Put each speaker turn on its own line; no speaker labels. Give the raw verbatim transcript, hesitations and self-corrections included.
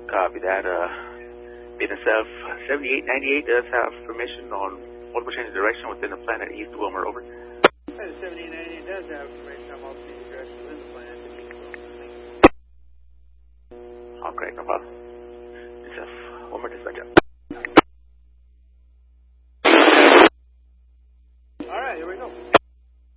Copy that. Uh, B N S F seventy-eight ninety-eight does have permission on multiple change of direction within the planet East Wilmer, over.
seventy-eight ninety-eight does have permission on multiple change of direction within the planet East Wilmer.
Oh, great, no problem. B N S F, Wilmer, dispatch out.